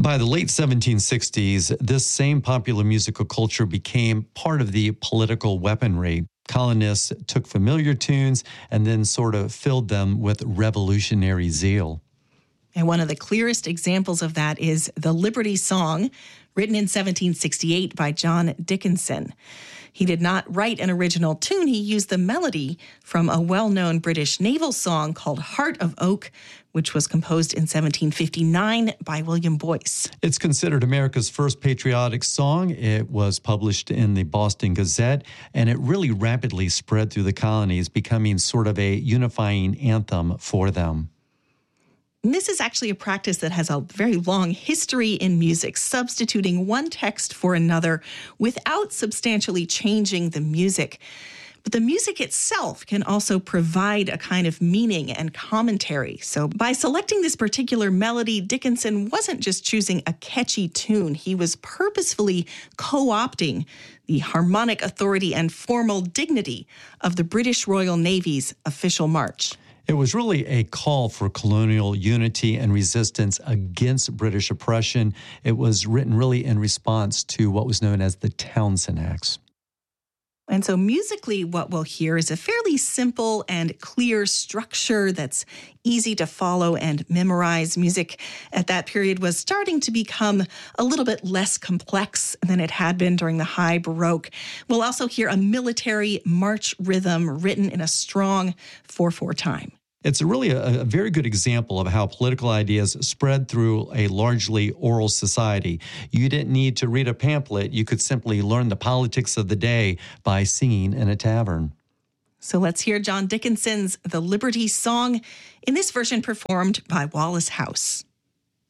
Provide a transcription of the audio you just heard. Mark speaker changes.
Speaker 1: By the late 1760s, this same popular musical culture became part of the political weaponry. Colonists took familiar tunes and then sort of filled them with revolutionary zeal.
Speaker 2: And one of the clearest examples of that is the Liberty Song, written in 1768 by John Dickinson. He did not write an original tune. He used the melody from a well-known British naval song called Heart of Oak, which was composed in 1759 by William Boyce.
Speaker 1: It's considered America's first patriotic song. It was published in the Boston Gazette, and it really rapidly spread through the colonies, becoming sort of a unifying anthem for them.
Speaker 2: And this is actually a practice that has a very long history in music, substituting one text for another without substantially changing the music. But the music itself can also provide a kind of meaning and commentary. So by selecting this particular melody, Dickinson wasn't just choosing a catchy tune. He was purposefully co-opting the harmonic authority and formal dignity of the British Royal Navy's official march.
Speaker 1: It was really a call for colonial unity and resistance against British oppression. It was written really in response to what was known as the Townshend Acts.
Speaker 2: And so musically, what we'll hear is a fairly simple and clear structure that's easy to follow and memorize. Music at that period was starting to become a little bit less complex than it had been during the High Baroque. We'll also hear a military march rhythm written in a strong 4/4 time.
Speaker 1: It's really a very good example of how political ideas spread through a largely oral society. You didn't need to read a pamphlet. You could simply learn the politics of the day by singing in a tavern.
Speaker 2: So let's hear John Dickinson's The Liberty Song, in this version performed by Wallace House.